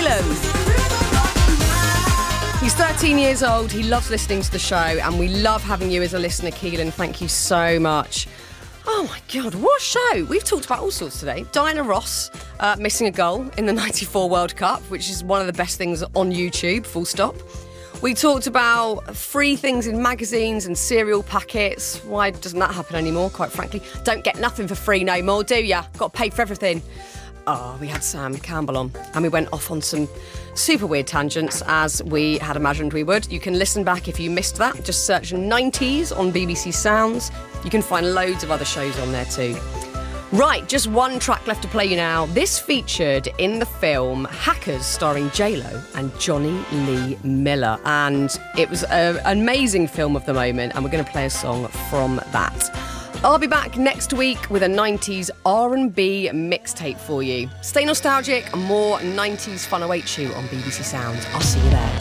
J-Lo. He's 13 years old, he loves listening to the show, and we love having you as a listener, Keelan. Thank you so much. Oh my God, what a show. We've talked about all sorts today. Diana Ross missing a goal in the 94 World Cup, which is one of the best things on YouTube, full stop. We talked about free things in magazines and cereal packets. Why doesn't that happen anymore, quite frankly? Don't get nothing for free no more, do ya? Got to pay for everything. Oh, we had Sam Campbell on, and we went off on some super weird tangents, as we had imagined we would. You can listen back if you missed that. Just search 90s on BBC Sounds. You can find loads of other shows on there too. Right, just one track left to play you now. This featured in the film Hackers, starring J-Lo and Johnny Lee Miller. And it was an amazing film of the moment, and we're going to play a song from that. I'll be back next week with a 90s R&B mixtape for you. Stay nostalgic, and more 90s fun awaits you on BBC Sounds. I'll see you there.